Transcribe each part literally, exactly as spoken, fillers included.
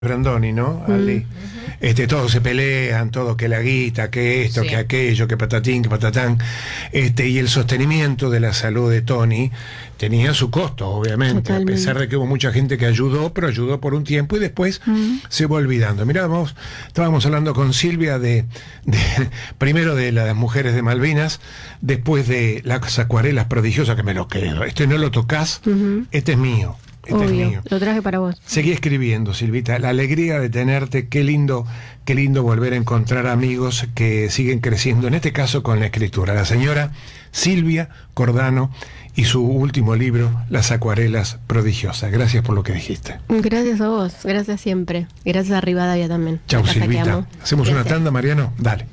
Brandoni, ¿no? Ali. Mm. Este, todos se pelean, todos que la guita, que esto, Sí. que aquello, que patatín, que patatán. Este, y el sostenimiento de la salud de Tony tenía su costo, obviamente, Totalmente. a pesar de que hubo mucha gente que ayudó, pero ayudó por un tiempo y después Mm. se va olvidando. Mirá, vamos, estábamos hablando con Silvia de, de primero de las mujeres de Malvinas, después de las acuarelas prodigiosas, que me lo quedo. Este no lo tocas, Ujú. este es mío. Este es Obvio, mío. lo traje para vos. Seguí escribiendo, Silvita. La alegría de tenerte, qué lindo, qué lindo volver a encontrar amigos que siguen creciendo, en este caso con la escritura. La señora Silvia Cordano y su último libro, Las acuarelas prodigiosas. Gracias por lo que dijiste. Gracias a vos, gracias siempre. Gracias a Rivadavia también. Chau, la casa que Silvita. amo. Hacemos una Gracias. tanda, Mariano. Dale.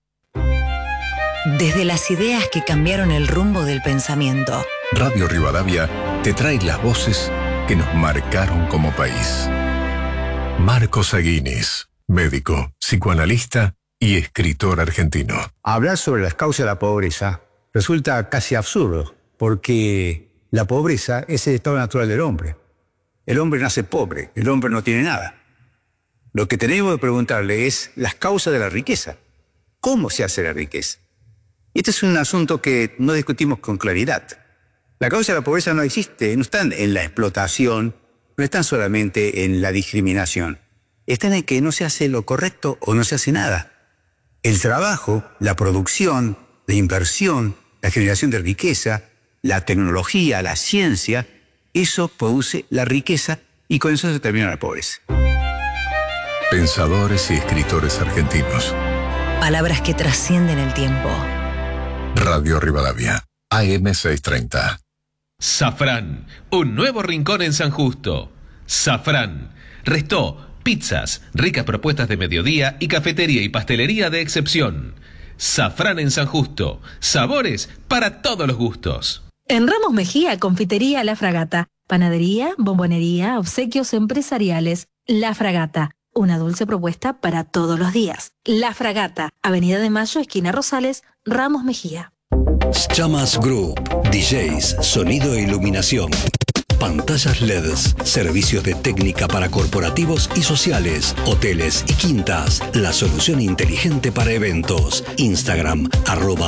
Desde las ideas que cambiaron el rumbo del pensamiento. Radio Rivadavia te trae las voces que nos marcaron como país. Marcos Aguinis, médico, psicoanalista y escritor argentino. Hablar sobre las causas de la pobreza resulta casi absurdo, porque la pobreza es el estado natural del hombre. El hombre nace pobre, el hombre no tiene nada. Lo que tenemos que preguntarle es las causas de la riqueza. ¿Cómo se hace la riqueza? Y este es un asunto que no discutimos con claridad. La causa de la pobreza no existe, no están en la explotación, no están solamente en la discriminación. Están en que no se hace lo correcto o no se hace nada. El trabajo, la producción, la inversión, la generación de riqueza, la tecnología, la ciencia, eso produce la riqueza y con eso se termina la pobreza. Pensadores y escritores argentinos. Palabras que trascienden el tiempo. Radio Rivadavia, A M seiscientos treinta. Safrán, un nuevo rincón en San Justo. Safrán, restó, pizzas, ricas propuestas de mediodía y cafetería y pastelería de excepción. Safrán en San Justo, sabores para todos los gustos. En Ramos Mejía, confitería La Fragata, panadería, bombonería, obsequios empresariales. La Fragata, una dulce propuesta para todos los días. La Fragata, Avenida de Mayo, esquina Rosales, Ramos Mejía. Chamas Group, D Js, sonido e iluminación. Pantallas L E Ds, servicios de técnica para corporativos y sociales, hoteles y quintas. La solución inteligente para eventos. Instagram, arroba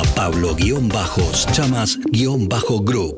Pablo-Chamas-Group.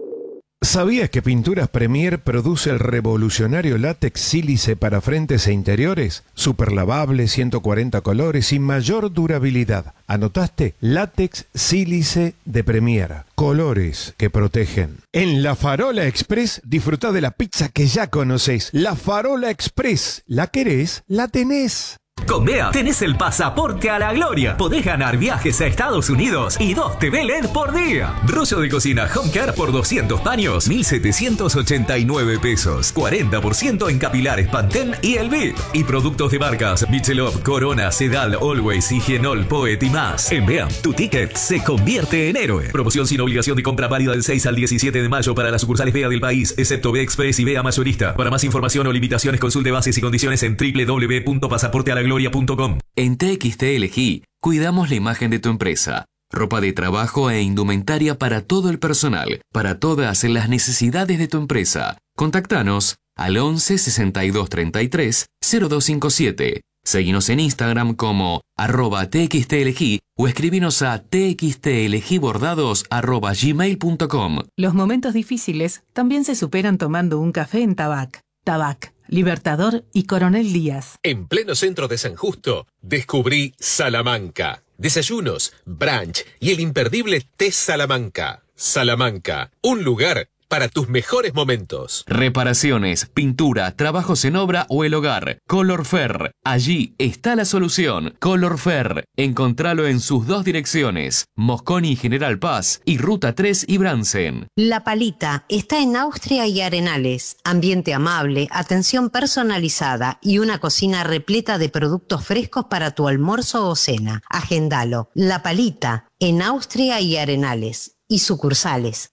¿Sabías que Pinturas Premier produce el revolucionario látex sílice para frentes e interiores? Superlavable, ciento cuarenta colores y mayor durabilidad. ¿Anotaste? Látex sílice de Premier. Colores que protegen. En La Farola Express, disfrutá de la pizza que ya conocés. La Farola Express. ¿La querés? La tenés. Con B E A tenés el pasaporte a la gloria. Podés ganar viajes a Estados Unidos y dos T V L E D por día. Rollo de cocina Home Care por doscientos paños, mil setecientos ochenta y nueve pesos. cuarenta por ciento en capilares Pantene y El Bit. Y productos de marcas Michelob, Corona, Sedal, Always, Higienol, Poet y más. En B E A, tu ticket se convierte en héroe. Promoción sin obligación de compra válida del seis al diecisiete de mayo para las sucursales B E A del país, excepto B E A Express y B E A Mayorista. Para más información o limitaciones, consulte bases y condiciones en doble u doble u doble u punto pasaporte a la gloria punto com. En T X T L G cuidamos la imagen de tu empresa. Ropa de trabajo e indumentaria para todo el personal, para todas las necesidades de tu empresa. Contactanos al once sesenta y dos treinta y tres cero dos cincuenta y siete. Seguinos en Instagram como arroba txtlg o escribinos a txtlgbordados arroba gmail punto com. Los momentos difíciles también se superan tomando un café en Tabac. Tabac, Libertador y Coronel Díaz. En pleno centro de San Justo, descubrí Salamanca. Desayunos, brunch y el imperdible té Salamanca. Salamanca, un lugar para tus mejores momentos. Reparaciones, pintura, trabajos en obra o el hogar. Colorfer. Allí está la solución. Colorfer. Encontralo en sus dos direcciones. Mosconi y General Paz y Ruta tres y Bransen. La Palita está en Austria y Arenales. Ambiente amable, atención personalizada y una cocina repleta de productos frescos para tu almuerzo o cena. Agendalo. La Palita en Austria y Arenales. Y sucursales.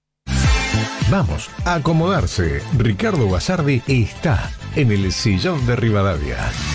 Vamos a acomodarse. Ricardo Basardi está en el sillón de Rivadavia.